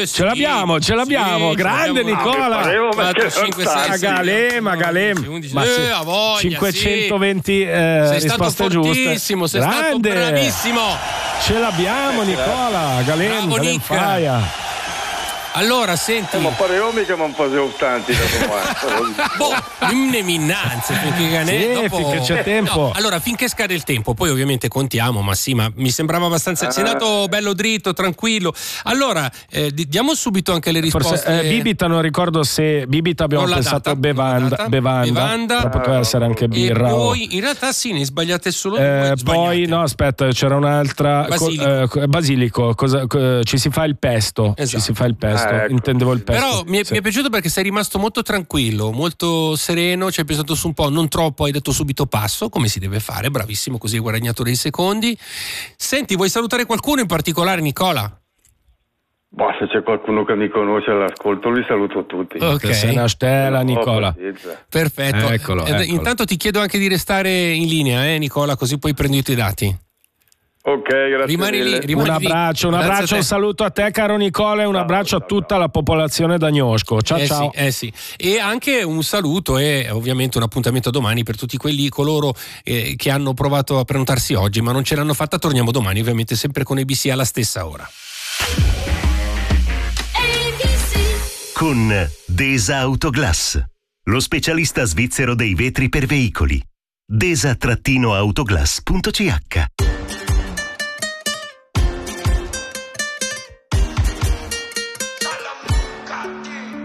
Ce l'abbiamo, grande Nicola. Galema. Ma a voglia, 520 sei risposte stato fortissimo, giuste. sei stato bravissimo. Ce l'abbiamo Nicola, Galem Faia. Allora, senti. Ma pareva mica non facevo tanti da domani. Minanze, finché c'è tempo. No, allora, finché scade il tempo, poi ovviamente contiamo, ma mi sembrava abbastanza. Sei andato bello dritto, tranquillo. Allora, diamo subito anche le risposte. Forse, Bibita, non ricordo se Bibita abbiamo pensato bevanda. Però poteva essere anche birra. E poi, in realtà, sì, ne sbagliate solo due. Poi, no, aspetta, c'era un'altra. Basilico. Ci si fa il pesto. Esatto. Ci si fa il pesto. Ecco. Intendevo il pesto. Però mi è piaciuto perché sei rimasto molto tranquillo, molto sereno, ci hai pensato su un po', non troppo, hai detto subito passo, come si deve fare, bravissimo, così hai guadagnato dei secondi. Senti, vuoi salutare qualcuno in particolare, Nicola? Se c'è qualcuno che mi conosce all'ascolto, li saluto tutti. Ok, sei una stella, Nicola. Perfetto. Eccolo. Intanto ti chiedo anche di restare in linea, Nicola, così poi prendi i tuoi dati. Ok, grazie. Rimani lì. Un abbraccio, un saluto a te, caro Nicola, e un abbraccio a tutta la popolazione d'Agnosco. Ciao. Sì. E anche un saluto e ovviamente un appuntamento domani per tutti coloro che hanno provato a prenotarsi oggi ma non ce l'hanno fatta. Torniamo domani, ovviamente sempre con ABC alla stessa ora. Con Desa Autoglass, lo specialista svizzero dei vetri per veicoli. Desa-autoglass.ch